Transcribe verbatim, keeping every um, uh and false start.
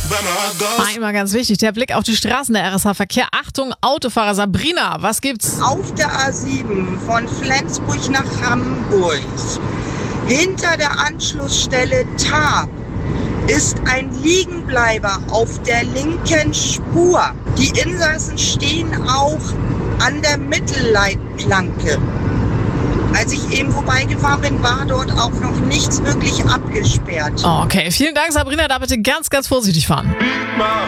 Einmal ganz wichtig, der Blick auf die Straßen der R S H-Verkehr. Achtung, Autofahrer. Sabrina, was gibt's? Auf der A sieben von Flensburg nach Hamburg, hinter der Anschlussstelle Tarp, ist ein Liegenbleiber auf der linken Spur. Die Insassen stehen auch an der Mittelleitplanke. Als ich eben vorbeigefahren bin, war dort auch noch nichts wirklich abgesperrt. Okay, vielen Dank, Sabrina. Da bitte ganz, ganz vorsichtig fahren.